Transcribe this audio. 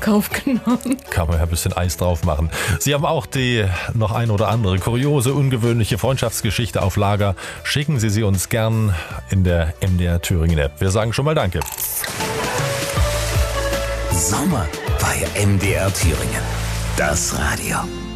Kauf genommen. Kann man ja ein bisschen Eis drauf machen. Sie haben auch die noch ein oder andere kuriose, ungewöhnliche Freundschaftsgeschichte auf Lager. Schicken Sie uns gern in der MDR Thüringen App. Wir sagen schon mal Danke. Sommer bei MDR Thüringen. Das Radio.